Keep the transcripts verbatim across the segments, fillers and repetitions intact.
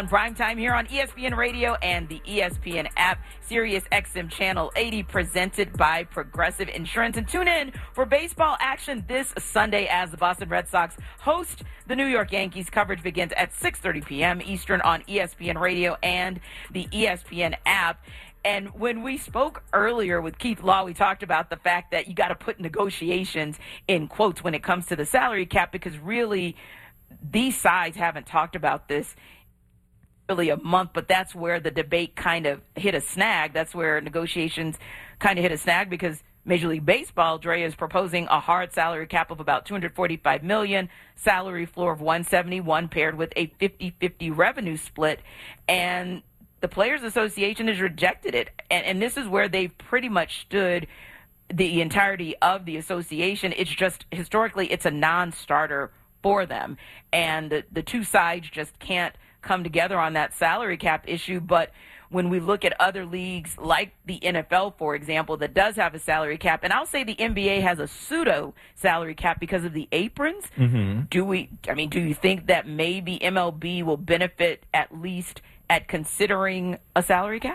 Primetime here on E S P N Radio and the E S P N app, Sirius X M Channel eighty, presented by Progressive Insurance. And tune in for baseball action this Sunday as the Boston Red Sox host the New York Yankees. Coverage begins at six thirty p.m. Eastern on E S P N Radio and the E S P N app. And when we spoke earlier with Keith Law, we talked about the fact that you got to put negotiations in quotes when it comes to the salary cap, because really these sides haven't talked about this really a month, but that's where the debate kind of hit a snag. That's where negotiations kind of hit a snag, because Major League Baseball, Dre, is proposing a hard salary cap of about two hundred forty-five million dollars, salary floor of one hundred seventy-one, paired with a fifty-fifty revenue split. And the Players Association has rejected it. And, and this is where they've pretty much stood the entirety of the association. It's just, historically, it's a non-starter for them. And the, the two sides just can't come together on that salary cap issue. But when we look at other leagues like the N F L, for example, that does have a salary cap, and I'll say the N B A has a pseudo salary cap because of the aprons. Mm-hmm. Do we, I mean, do you think that maybe M L B will benefit at least at considering a salary cap?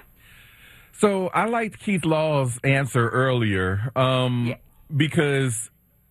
So I liked Keith Law's answer earlier um, yeah. because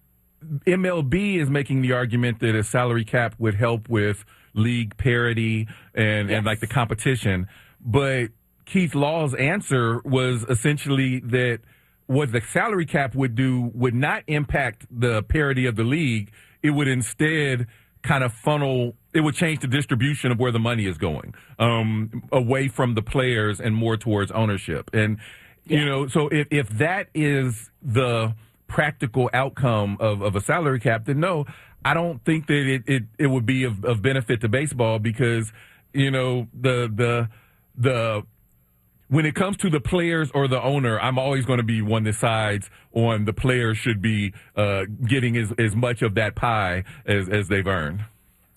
M L B is making the argument that a salary cap would help with league parity and, yes. and like the competition. But Keith Law's answer was essentially that what the salary cap would do would not impact the parity of the league. It would instead kind of funnel, it would change the distribution of where the money is going, um, away from the players and more towards ownership. And, yeah. you know, so if, if that is the practical outcome of, of a salary cap, then no, I don't think that it, it, it would be of, of benefit to baseball, because, you know, the, the, the, when it comes to the players or the owner, I'm always going to be one that sides on the players should be uh, getting as, as much of that pie as, as they've earned.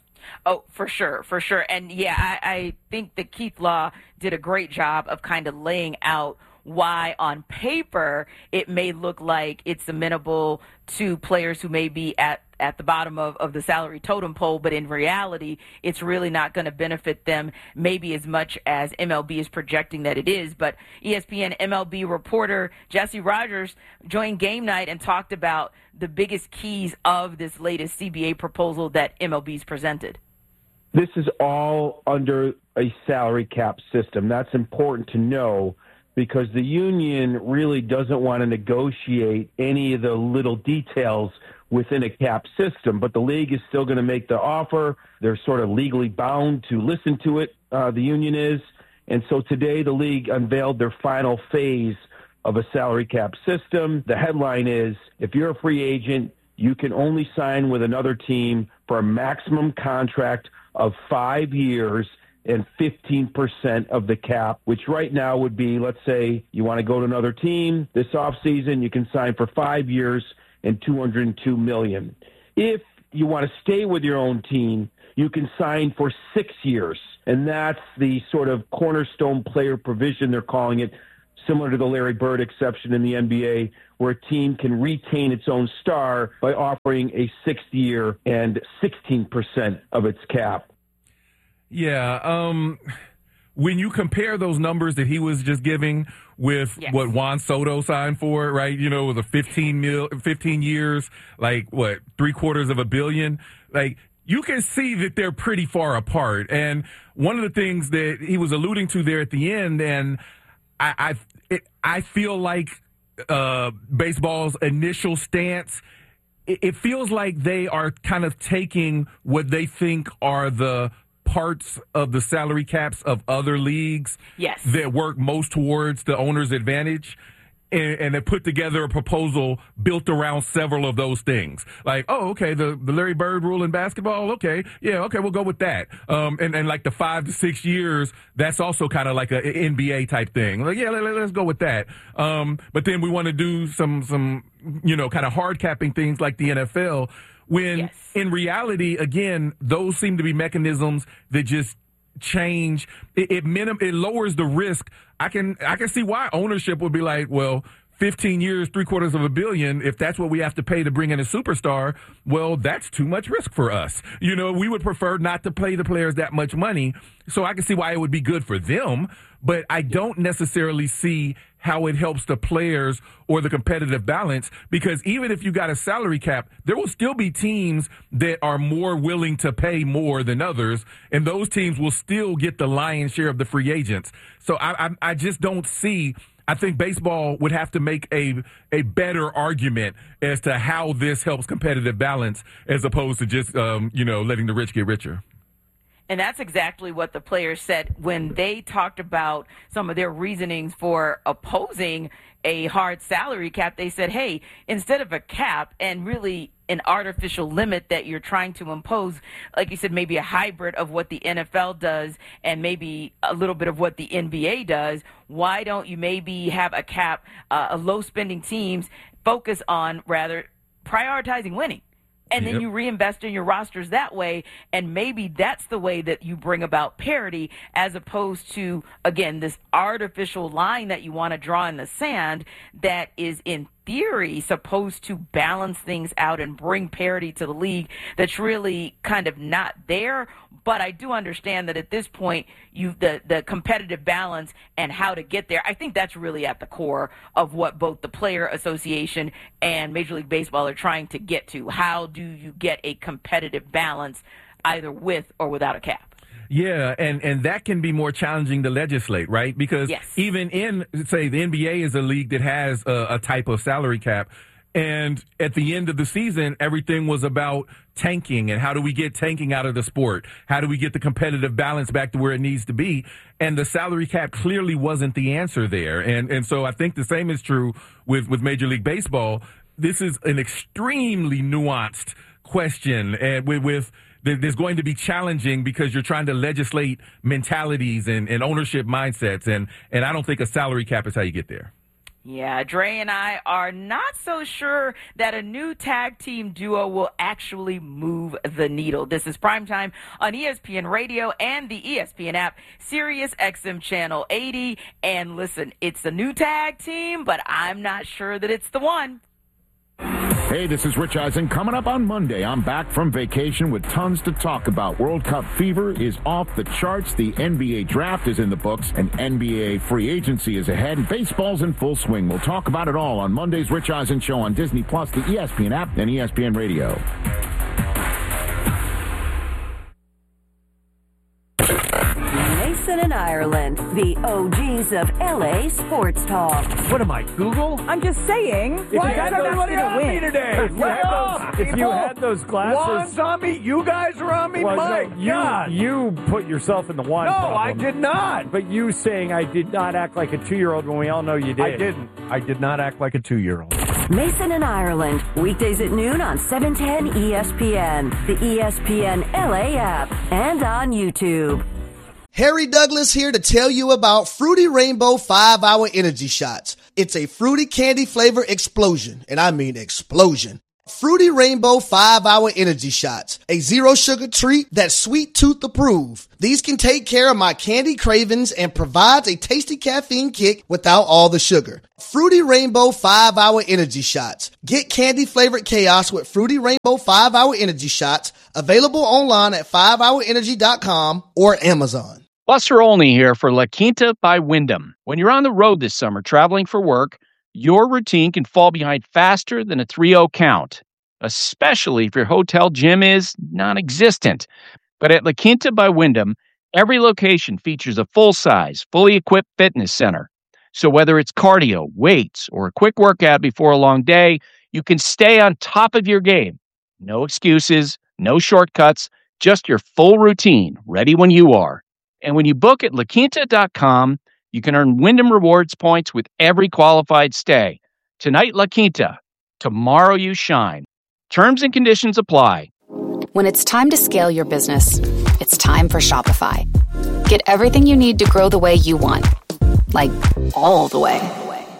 Oh, for sure, for sure. And, yeah, I, I think that Keith Law did a great job of kind of laying out why on paper it may look like it's amenable to players who may be at, at the bottom of, of the salary totem pole, but in reality, it's really not going to benefit them maybe as much as M L B is projecting that it is. But E S P N M L B reporter Jesse Rogers joined Game Night and talked about the biggest keys of this latest C B A proposal that M L B's presented. This is all under a salary cap system. That's important to know, because the union really doesn't want to negotiate any of the little details within a cap system, but the league is still going to make the offer. They're sort of legally bound to listen to it, uh, the union is. And so today the league unveiled their final phase of a salary cap system. The headline is, if you're a free agent, you can only sign with another team for a maximum contract of five years and fifteen percent of the cap, which right now would be, let's say you want to go to another team this offseason, you can sign for five years and two hundred two million dollars. If you want to stay with your own team, you can sign for six years. And that's the sort of cornerstone player provision, they're calling it, similar to the Larry Bird exception in the N B A, where a team can retain its own star by offering a sixth year and sixteen percent of its cap. Yeah, um, when you compare those numbers that he was just giving with yes. what Juan Soto signed for, right? You know, it was a fifteen mil, fifteen years, like what, three quarters of a billion. Like, you can see that they're pretty far apart. And one of the things that he was alluding to there at the end, and I, I, it, I feel like uh, baseball's initial stance, it, it feels like they are kind of taking what they think are the parts of the salary caps of other leagues yes. that work most towards the owner's advantage, and, and they put together a proposal built around several of those things. Like, oh, okay, the, the Larry Bird rule in basketball, okay, yeah, okay, we'll go with that. Um, and, and like the five to six years, that's also kind of like an N B A type thing. Like, yeah, let, let's go with that. Um, but then we want to do some, some, you know, kind of hard capping things like the N F L, when yes. in reality, again, those seem to be mechanisms that just change. It it, minim- it lowers the risk. I can I can see why ownership would be like, well, fifteen years, three quarters of a billion, if that's what we have to pay to bring in a superstar, well, that's too much risk for us. You know, we would prefer not to pay the players that much money. So I can see why it would be good for them, but I don't necessarily see how it helps the players or the competitive balance, because even if you got a salary cap, there will still be teams that are more willing to pay more than others, and those teams will still get the lion's share of the free agents. So I, I, I just don't see. I think baseball would have to make a a better argument as to how this helps competitive balance, as opposed to just um, you know letting the rich get richer. And that's exactly what the players said when they talked about some of their reasonings for opposing a hard salary cap. They said, hey, instead of a cap and really an artificial limit that you're trying to impose, like you said, maybe a hybrid of what the N F L does and maybe a little bit of what the N B A does, why don't you maybe have a cap, uh, a low-spending teams focus on rather prioritizing winning? And then yep. you reinvest in your rosters that way, and maybe that's the way that you bring about parity, as opposed to, again, this artificial line that you want to draw in the sand that is in theory supposed to balance things out and bring parity to the league that's really kind of not there. But I do understand that at this point, you the, the competitive balance and how to get there, I think that's really at the core of what both the Player Association and Major League Baseball are trying to get to. How do you get a competitive balance either with or without a cap? Yeah, and, and that can be more challenging to legislate, right? Because yes. even in, say, the N B A is a league that has a, a type of salary cap, and at the end of the season, everything was about tanking and how do we get tanking out of the sport? How do we get the competitive balance back to where it needs to be? And the salary cap clearly wasn't the answer there. And and so I think the same is true with, with Major League Baseball. This is an extremely nuanced question, and with, with there's going to be challenging because you're trying to legislate mentalities and, and ownership mindsets, and, and I don't think a salary cap is how you get there. Yeah, Dre and I are not so sure that a new tag team duo will actually move the needle. This is Primetime on E S P N Radio and the E S P N app, Sirius X M Channel eighty. And listen, it's a new tag team, but I'm not sure that it's the one. Hey, this is Rich Eisen. Coming up on Monday, I'm back from vacation with tons to talk about. World Cup fever is off the charts. The N B A draft is in the books, and N B A free agency is ahead. Baseball's in full swing. We'll talk about it all on Monday's Rich Eisen Show on Disney Plus, the E S P N app, and E S P N Radio. Mason and Ireland, the O Gs of L A sports talk. What am I, Google? I'm just saying. If Why you had is those, everybody on win. me today? If you, had those, if you had those glasses. Juan's on me. You guys are on me. Well, My no, you, God. you put yourself in the Juan No, problem. I did not. But you saying I did not act like a two-year-old when we all know you did. I didn't. I did not act like a two-year-old. Mason and Ireland, weekdays at noon on seven ten E S P N, the E S P N L A app, and on YouTube. Harry Douglas here to tell you about Fruity Rainbow five hour Energy Shots. It's a fruity candy flavor explosion, and I mean explosion. Fruity Rainbow five hour Energy Shots, a zero sugar treat that's sweet tooth approved. These can take care of my candy cravings and provides a tasty caffeine kick without all the sugar. Fruity Rainbow five hour Energy Shots. Get candy flavored chaos with Fruity Rainbow five hour Energy Shots, available online at five hour energy dot com or Amazon. Buster Olney here for La Quinta by Wyndham. When you're on the road this summer traveling for work, your routine can fall behind faster than a three oh count, especially if your hotel gym is non-existent. But at La Quinta by Wyndham, every location features a full-size, fully equipped fitness center. So whether it's cardio, weights, or a quick workout before a long day, you can stay on top of your game. No excuses, no shortcuts, just your full routine, ready when you are. And when you book at la quinta dot com, you can earn Wyndham Rewards points with every qualified stay. Tonight, La Quinta. Tomorrow, you shine. Terms and conditions apply. When it's time to scale your business, it's time for Shopify. Get everything you need to grow the way you want. Like, all the way.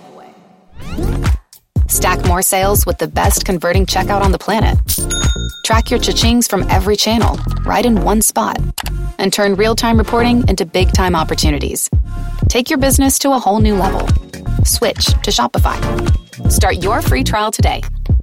Stack more sales with the best converting checkout on the planet. Track your cha-chings from every channel, right in one spot. And turn real-time reporting into big-time opportunities. Take your business to a whole new level. switch to Shopify. Start your free trial today.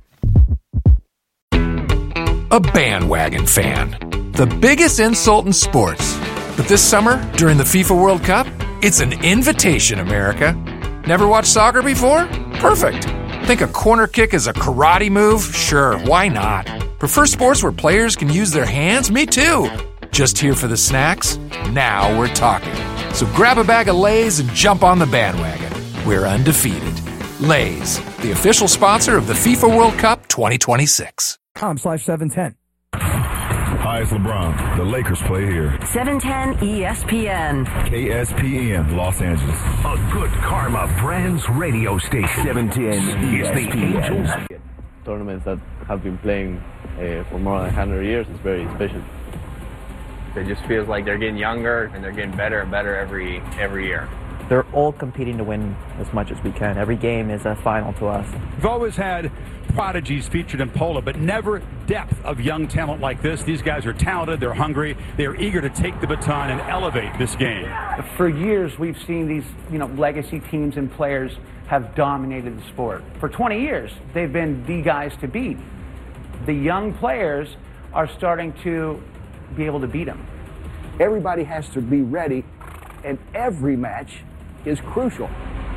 A bandwagon fan. The biggest insult in sports. But this summer, during the FIFA World Cup, it's an invitation, America. Never watched soccer before? Perfect. Think a corner kick is a karate move? Sure, why not? Prefer sports where players can use their hands? Me too. Just here for the snacks? Now we're talking. So grab a bag of Lay's and jump on the bandwagon. We're undefeated. Lay's, the official sponsor of the FIFA World Cup twenty twenty-six. Com slash seven ten. Hi, it's LeBron. The Lakers play here. seven ten E S P N. K S P N, Los Angeles. A Good Karma Brands radio station. seven ten E S P N. Tournaments that have been playing uh, for more than one hundred years is very special. It just feels like they're getting younger and they're getting better and better every every year. They're all competing to win as much as we can. Every game is a final to us. We've always had prodigies featured in polo, but never depth of young talent like this. These guys are talented, they're hungry, they're eager to take the baton and elevate this game. For years, we've seen these, you know, legacy teams and players have dominated the sport. For twenty years, they've been the guys to beat. The young players are starting to be able to beat them. Everybody has to be ready, and every match is crucial.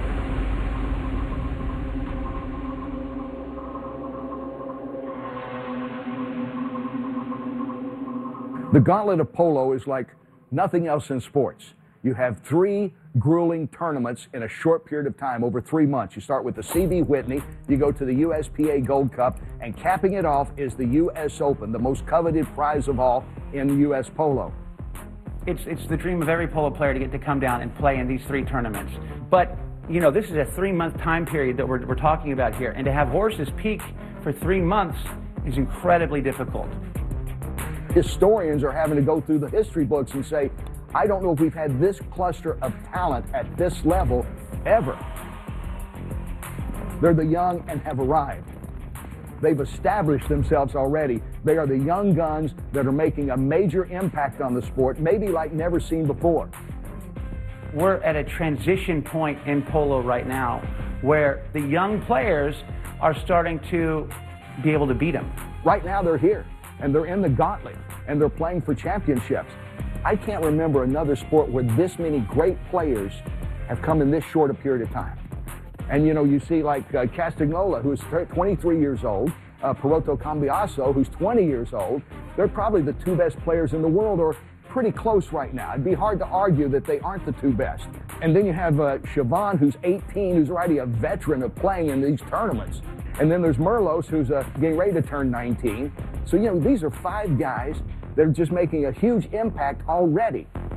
The gauntlet of polo is like nothing else in sports. You have three grueling tournaments in a short period of time, over three months. You start with the C B Whitney, you go to the U S P A Gold Cup, and capping it off is the U S Open, the most coveted prize of all in U S polo. It's, it's the dream of every polo player to get to come down and play in these three tournaments. But, you know, this is a three-month time period that we're, we're talking about here, and to have horses peak for three months is incredibly difficult. Historians are having to go through the history books and say, I don't know if we've had this cluster of talent at this level ever. They're the young and have arrived. They've established themselves already. They are the young guns that are making a major impact on the sport, maybe like never seen before. We're at a transition point in polo right now where the young players are starting to be able to beat them. Right now they're here, and they're in the gauntlet, and they're playing for championships. I can't remember another sport where this many great players have come in this short a period of time. And, you know, you see like uh, Castagnola, who's twenty-three years old, uh, Peroto Cambiaso, who's twenty years old. They're probably the two best players in the world, or pretty close right now. It'd be hard to argue that they aren't the two best. And then you have uh, Siobhan, who's eighteen, who's already a veteran of playing in these tournaments. And then there's Merlos, who's uh, getting ready to turn nineteen. So, you know, these are five guys that are just making a huge impact already.